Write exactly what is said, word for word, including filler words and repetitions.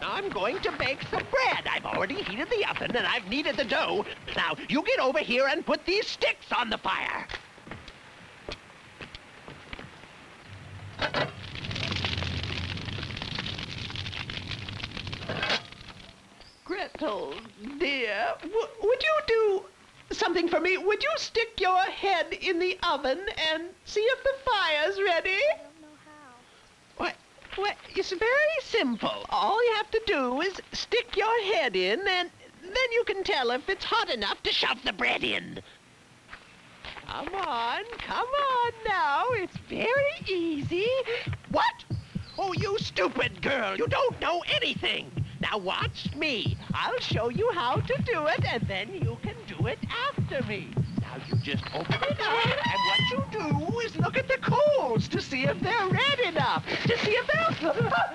I'm going to bake some bread. I've already heated the oven and I've kneaded the dough. Now, you get over here and put these sticks on the fire. Gretel, dear, w would you do something for me? Would you stick your head in the oven and see if the fire's ready? I don't know how. What? Well, it's very simple. All you have to do is stick your head in, and then you can tell if it's hot enough to shove the bread in. Come on, come on now. It's very easy. What? Oh, you stupid girl. You don't know anything. Now watch me. I'll show you how to do it, and then you can do it after me. Now you just open it up, and what you do is look at the coals to see if they're red enough, to see if they're...